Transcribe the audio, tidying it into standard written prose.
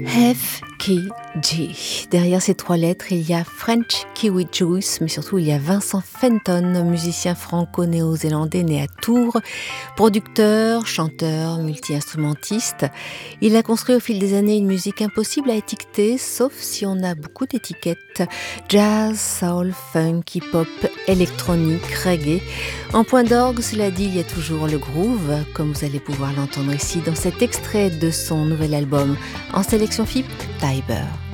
FKJ. Derrière ces trois lettres, il y a French Kiwi Juice, mais surtout il y a Vincent Fenton, musicien franco-néo-zélandais né à Tours, producteur, chanteur, multi-instrumentiste. Il a construit au fil des années une musique impossible à étiqueter, sauf si on a beaucoup d'étiquettes. Jazz, soul, funk, hip-hop, électronique, reggae. En point d'orgue, cela dit, il y a toujours le groove, comme vous allez pouvoir l'entendre ici dans cet extrait de son nouvel album en sélection FIP, Tiber.